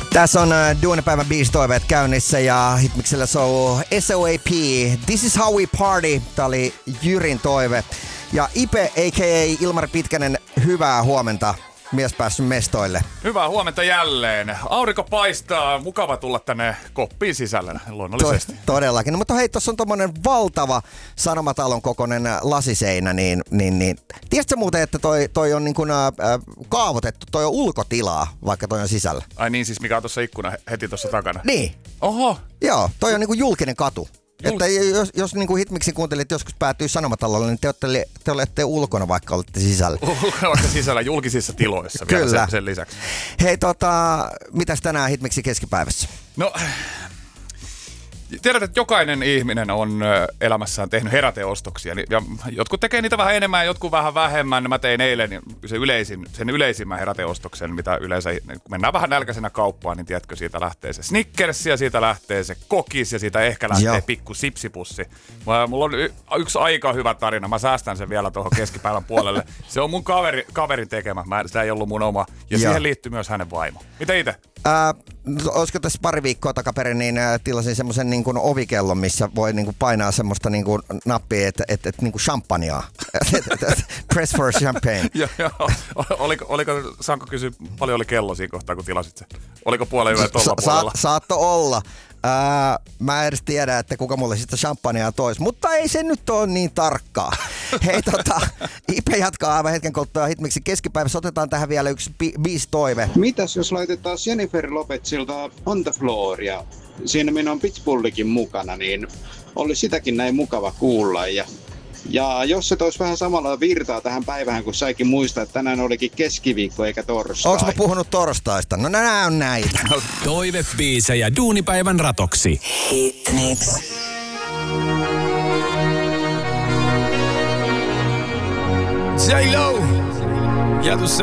Tässä on duunipäivän biisitoiveet käynnissä ja Hitmiksellä sou SOAP, This is how we party. Tää oli Jyrin toive. Ja Ipe a.k.a. Ilmari Pitkänen, hyvää huomenta. Mies päässyt mestoille. Hyvää huomenta jälleen. Aurinko paistaa. Mukava tulla tänne koppiin sisällä luonnollisesti. Todellakin. No, mutta hei, tuossa on tommonen valtava Sanomatalon kokoinen lasiseinä. Tiedätkö muuten, että toi on niin kuin, kaavoitettu, toi on ulkotilaa, vaikka toi on sisällä? Ai niin, siis mikä on tuossa ikkuna heti tuossa takana? Niin. Oho. Joo, toi on niin kuin julkinen katu. Että jos niin kuin Hitmiksin kuuntelit joskus päätyy Sanomatalolle, niin te olette ulkona, vaikka olette sisällä. Ulkona vaikka sisällä, julkisissa tiloissa Kyllä. vielä sen lisäksi. Hei, mitäs tänään Hitmiksin keskipäivässä? No, tiedät, että jokainen ihminen on elämässään tehnyt heräteostoksia. Ja jotkut tekee niitä vähän enemmän ja jotkut vähän vähemmän. Mä tein eilen sen yleisimmän heräteostoksen, mitä yleensä, kun mennään vähän nälkäisenä kauppaan, niin tiedätkö, siitä lähtee se Snickers ja siitä lähtee se kokis ja siitä ehkä lähtee pikku sipsipussi. Mulla on yksi aika hyvä tarina. Mä säästän sen vielä tuohon keskipäivän puolelle. Se on mun kaverin tekemä. Sitä ei ollut mun oma. Ja siihen liittyy myös hänen vaimo. Mitä itse? Olisiko tässä pari viikkoa takaperin, niin tilasin semmoisen niin kuin ovikellon, missä voi niin kuin painaa semmoista niin kuin nappia, että niin kuin champagnea. Press for champagne. Joo. Saanko kysyä, paljon oli kello siinä kohtaa, kun tilasit sen? Oliko puolen yöllä tuolla puolella? Saatto olla. Mä en edes tiedä, että kuka mulle sitä champagnea tois, mutta ei se nyt ole niin tarkkaa. Hei, Ipe jatkaa aivan hetken kuluttua Hitmiksin keskipäivässä. Otetaan tähän vielä yksi biisitoive. Mitäs jos laitetaan Jennifer Lopezilta On the Floor ja siinä minä on Pitbullikin mukana, niin olisi sitäkin näin mukava kuulla. Ja jos se toisi vähän samalla virtaa tähän päivään, kun säikin muistaa, että tänään olikin keskiviikko eikä torstai. Ootko mä puhunut torstaista? No nää on näitä. Toivebiisejä duunipäivän ratoksi. Hitmix. J-Lo! Ja tuossa